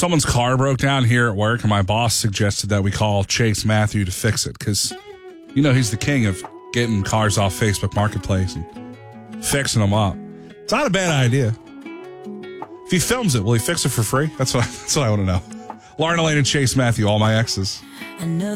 someone's car broke down here at work, and my boss suggested that we call Chase Matthew to fix it because, he's the king of getting cars off Facebook Marketplace and fixing them up. It's not a bad idea. If he films it, will he fix it for free? That's what I want to know. Lauren Elaine and Chase Matthew, all my exes.